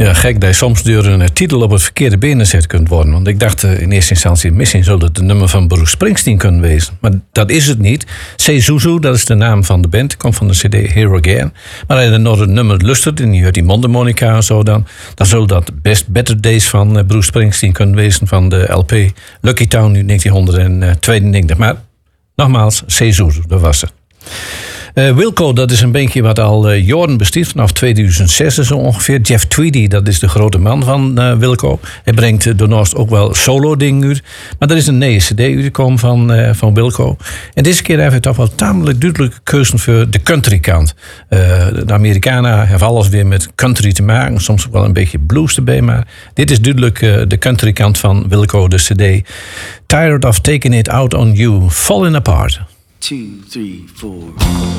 Ja, gek dat je soms door een titel op het verkeerde been gezet kunt worden. Want ik dacht in eerste instantie, misschien zou het de nummer van Bruce Springsteen kunnen wezen. Maar dat is het niet. Zuzu, dat is de naam van de band. Komt van de CD Here Again. Maar als je dan nog het nummer lustert en je hoort die mondharmonica en zo, dan zou dat best Better Days van Bruce Springsteen kunnen wezen van de LP Lucky Town uit 1992. Maar nogmaals, Zuzu, dat was het. Wilco, dat is een bandje wat al jaren bestaat, vanaf 2006 zo ongeveer. Jeff Tweedy, dat is de grote man van Wilco. Hij brengt daarnaast ook wel solo-dingen uit. Maar er is een nieuwe cd uitgekomen van Wilco. En deze keer heeft hij toch wel tamelijk duidelijk gekozen voor de country kant. De Amerikanen hebben alles weer met country te maken. Soms ook wel een beetje blues erbij. Maar dit is duidelijk de country kant van Wilco, de cd. Tired of taking it out on you, falling apart. 2, 3, 4.